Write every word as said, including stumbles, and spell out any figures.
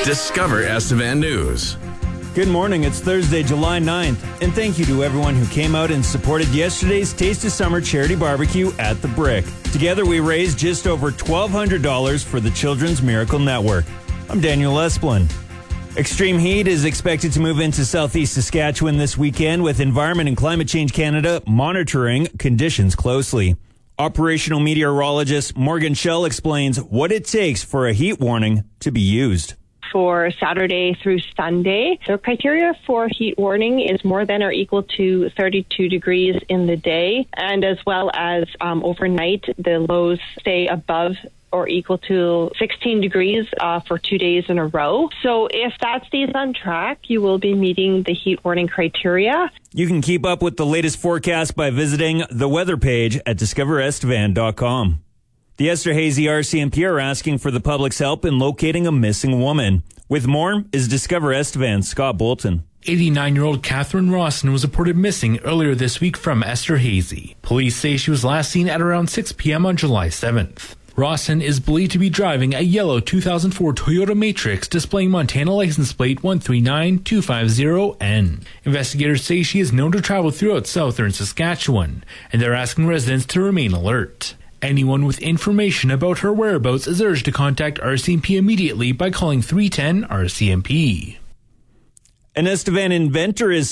Discover Estevan News. Good morning. It's Thursday, July ninth, and thank you to everyone who came out and supported yesterday's Taste of Summer charity barbecue at The Brick. Together, we raised just over twelve hundred dollars for the Children's Miracle Network. I'm Daniel Esplin. Extreme heat is expected to move into southeast Saskatchewan this weekend, with Environment and Climate Change Canada monitoring conditions closely. Operational meteorologist Morgan Schell explains what it takes for a heat warning to be used. For Saturday through Sunday, the criteria for heat warning is more than or equal to thirty-two degrees in the day, and as well as um, overnight, the lows stay above or equal to sixteen degrees uh, for two days in a row. So if that stays on track, you will be meeting the heat warning criteria. You can keep up with the latest forecast by visiting the weather page at discover estevan dot com. The Esterhazy R C M P are asking for the public's help in locating a missing woman. With more is Discover Estevan's Scott Bolton. eighty-nine-year-old Catherine Rawson was reported missing earlier this week from Esterhazy. Police say she was last seen at around six p.m. on July seventh. Rawson is believed to be driving a yellow two thousand four Toyota Matrix displaying Montana license plate one three nine two five zero N. Investigators say she is known to travel throughout southern Saskatchewan, and they're asking residents to remain alert. Anyone with information about her whereabouts is urged to contact R C M P immediately by calling three one zero R C M P. An Estevan inventor is